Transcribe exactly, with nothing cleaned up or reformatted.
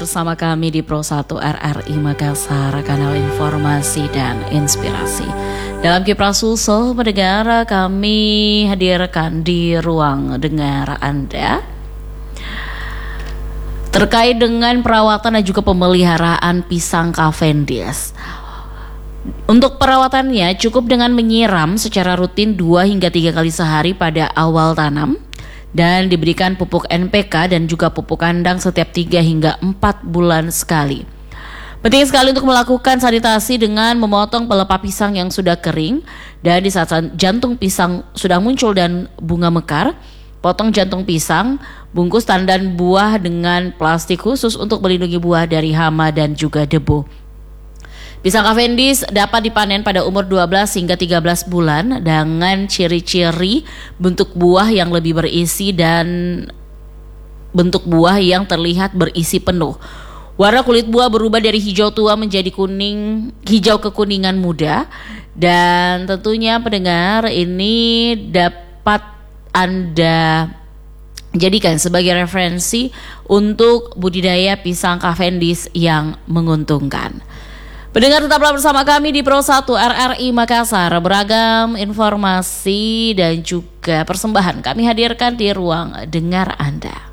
bersama kami di Pro satu R R I Makassar, kanal informasi dan inspirasi. Dalam Kiprah Sulsel pendengar, kami hadirkan di ruang dengar Anda terkait dengan perawatan dan juga pemeliharaan pisang Cavendish. Untuk perawatannya cukup dengan menyiram secara rutin dua hingga tiga kali sehari pada awal tanam dan diberikan pupuk N P K dan juga pupuk kandang setiap tiga hingga empat bulan sekali. Penting sekali untuk melakukan sanitasi dengan memotong pelepah pisang yang sudah kering, dan di saat jantung pisang sudah muncul dan bunga mekar, potong jantung pisang, bungkus tandan buah dengan plastik khusus untuk melindungi buah dari hama dan juga debu. Pisang Cavendish dapat dipanen pada umur dua belas hingga tiga belas bulan dengan ciri-ciri bentuk buah yang lebih berisi dan bentuk buah yang terlihat berisi penuh. Warna kulit buah berubah dari hijau tua menjadi kuning, hijau kekuningan muda, dan tentunya pendengar ini dapat Anda jadikan sebagai referensi untuk budidaya pisang Cavendish yang menguntungkan. Pendengar, tetaplah bersama kami di Pro satu R R I Makassar. Beragam informasi dan juga persembahan kami hadirkan di ruang dengar Anda.